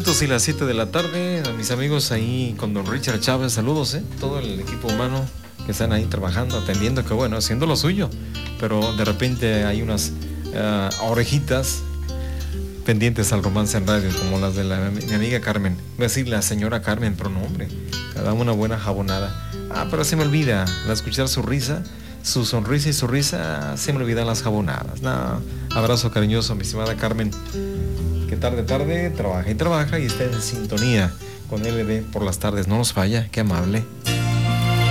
minutos y las 7 de la tarde. A mis amigos ahí con don Richard Chávez, saludos, todo el equipo humano que están ahí trabajando, atendiendo, que bueno, haciendo lo suyo, pero de repente hay unas orejitas pendientes al romance en radio, como las de mi amiga Carmen. Voy a decir la señora Carmen, pero no, hombre, da una buena jabonada. Pero se me olvida, al escuchar su risa, su sonrisa y su risa, se me olvidan las jabonadas. No, abrazo cariñoso a mi estimada Carmen, que tarde trabaja y está en sintonía con LB por las tardes. No nos falla, qué amable.